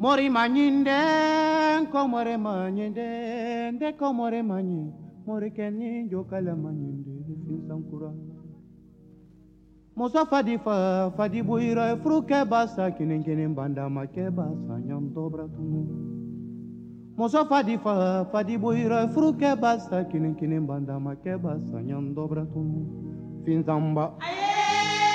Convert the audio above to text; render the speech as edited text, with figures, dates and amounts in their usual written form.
Mori manyinde, komore manyinde, de komore manyi, mori keni jokala manyinde, fin sankura. Mosa fadi buira, fruke basa, kinen banda make basa, nyam dobra tunu. Mosa fadi buira, fruke basa, kinen banda make basa, nyam dobra tunu. Fin zamba. Aye!